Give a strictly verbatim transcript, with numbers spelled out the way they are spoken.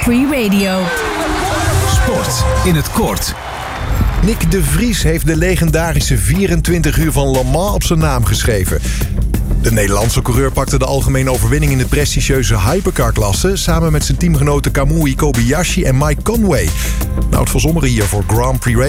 Free Radio. Sport in het kort. Nick de Vries heeft de legendarische vierentwintig uur van Le Mans op zijn naam geschreven. De Nederlandse coureur pakte de algemene overwinning in de prestigieuze hypercar-klasse samen met zijn teamgenoten Kamui Kobayashi en Mike Conway. Nou, het verzommeren hier voor Grand Prix